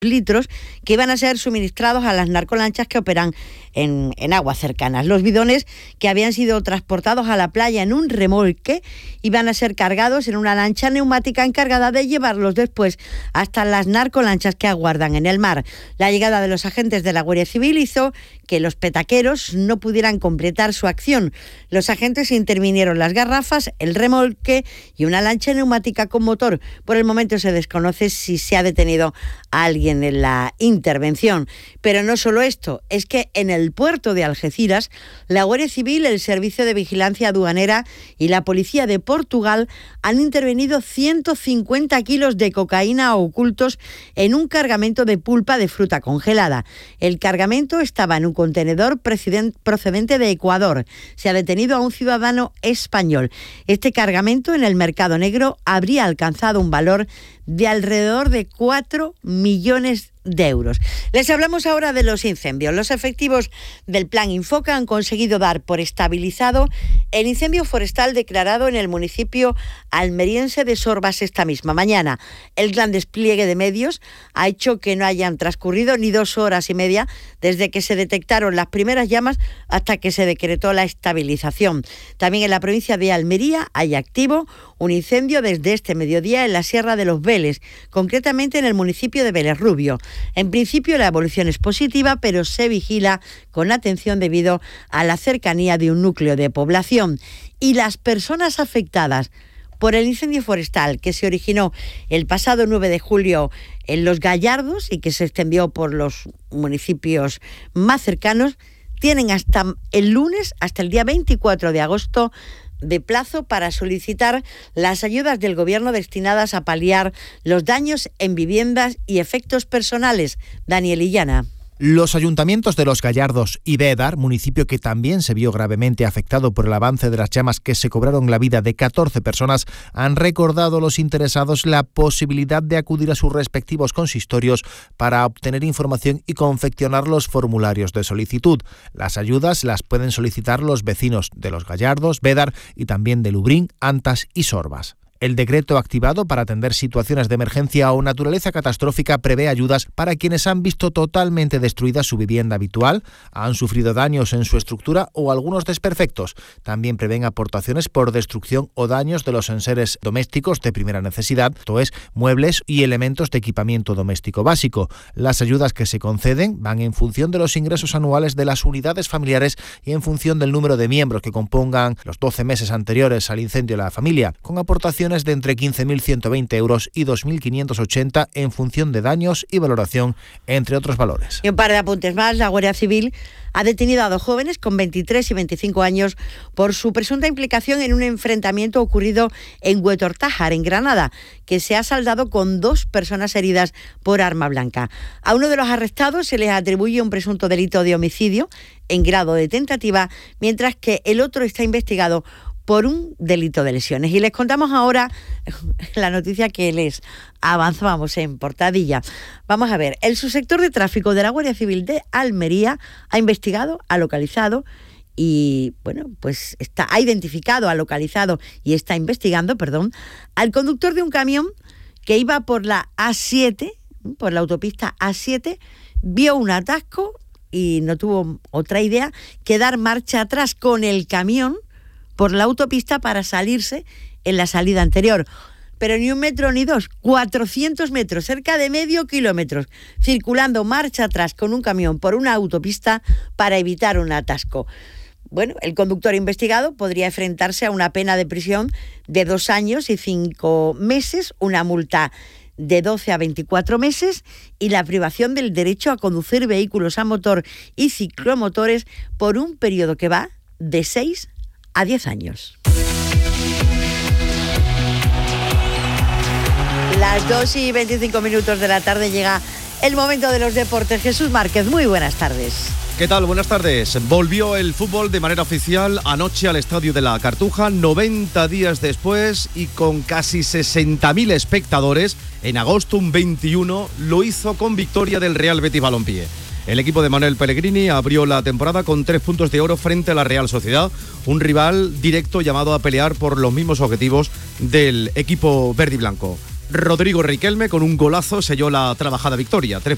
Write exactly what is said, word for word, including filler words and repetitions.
litros que iban a ser suministrados a las narcolanchas que operan en, en aguas cercanas. Los bidones, que habían sido transportados a la playa en un remolque, iban a ser cargados en una lancha neumática encargada de llevarlos después hasta las narcolanchas que aguardan en el mar. La llegada de los agentes de la Guardia Civil hizo que los petaqueros no pudieran completar su acción. Los agentes intervinieron las garrafas, el remolque y una lancha neumática con motor. Por el momento se desconoce si se ha detenido a alguien en la intervención. Pero no solo esto, es que en el puerto de Algeciras, la Guardia Civil, el Servicio de Vigilancia Aduanera y la Policía de Portugal han intervenido ciento cincuenta kilos de cocaína ocultos en un cargamento de pulpa de fruta congelada. El cargamento estaba en un contenedor procedente de Ecuador. Se ha detenido a un ciudadano español. Este cargamento en el mercado negro habría alcanzado un valor de alrededor de cuatro millones de euros. Les hablamos ahora de los incendios. Los efectivos del Plan Infoca han conseguido dar por estabilizado el incendio forestal declarado en el municipio almeriense de Sorbas esta misma mañana. El gran despliegue de medios ha hecho que no hayan transcurrido ni dos horas y media desde que se detectaron las primeras llamas hasta que se decretó la estabilización. También en la provincia de Almería hay activo un incendio desde este mediodía en la Sierra de los Vélez, concretamente en el municipio de Vélez Rubio. En principio la evolución es positiva, pero se vigila con atención debido a la cercanía de un núcleo de población. Y las personas afectadas por el incendio forestal que se originó el pasado nueve de julio en Los Gallardos y que se extendió por los municipios más cercanos, tienen hasta el lunes, hasta el día veinticuatro de agosto, de plazo para solicitar las ayudas del Gobierno destinadas a paliar los daños en viviendas y efectos personales. Daniel Illana. Los ayuntamientos de Los Gallardos y Bédar, municipio que también se vio gravemente afectado por el avance de las llamas que se cobraron la vida de catorce personas, han recordado a los interesados la posibilidad de acudir a sus respectivos consistorios para obtener información y confeccionar los formularios de solicitud. Las ayudas las pueden solicitar los vecinos de Los Gallardos, Bédar y también de Lubrín, Antas y Sorbas. El decreto activado para atender situaciones de emergencia o naturaleza catastrófica prevé ayudas para quienes han visto totalmente destruida su vivienda habitual, han sufrido daños en su estructura o algunos desperfectos. También prevén aportaciones por destrucción o daños de los enseres domésticos de primera necesidad, esto es, muebles y elementos de equipamiento doméstico básico. Las ayudas que se conceden van en función de los ingresos anuales de las unidades familiares y en función del número de miembros que compongan los doce meses anteriores al incendio de la familia, con aportaciones de entre quince mil ciento veinte euros y dos mil quinientos ochenta en función de daños y valoración, entre otros valores. Y un par de apuntes más. La Guardia Civil ha detenido a dos jóvenes con veintitrés y veinticinco años por su presunta implicación en un enfrentamiento ocurrido en Huetortájar, en Granada, que se ha saldado con dos personas heridas por arma blanca. A uno de los arrestados se les atribuye un presunto delito de homicidio en grado de tentativa, mientras que el otro está investigado por un delito de lesiones. Y les contamos ahora la noticia que les avanzábamos en portadilla. Vamos a ver, el subsector de tráfico de la Guardia Civil de Almería ha investigado, ha localizado y, bueno, pues está, ha identificado, ha localizado y está investigando, perdón, al conductor de un camión que iba por la A siete, por la autopista A siete, vio un atasco y no tuvo otra idea que dar marcha atrás con el camión por la autopista para salirse en la salida anterior. Pero ni un metro ni dos, cuatrocientos metros, cerca de medio kilómetro, circulando marcha atrás con un camión por una autopista para evitar un atasco. Bueno, el conductor investigado podría enfrentarse a una pena de prisión de dos años y cinco meses, una multa de doce a veinticuatro meses y la privación del derecho a conducir vehículos a motor y ciclomotores por un periodo que va de seis a diez años. Las dos y veinticinco minutos de la tarde llega el momento de los deportes. Jesús Márquez, muy buenas tardes. ¿Qué tal? Buenas tardes. Volvió el fútbol de manera oficial anoche al Estadio de la Cartuja, noventa días después y con casi sesenta mil espectadores. En agosto, un veintiuno, lo hizo con victoria del Real Betis Balompié. El equipo de Manuel Pellegrini abrió la temporada con tres puntos de oro frente a la Real Sociedad, un rival directo llamado a pelear por los mismos objetivos del equipo verde y blanco. Rodrigo Riquelme con un golazo selló la trabajada victoria. Tres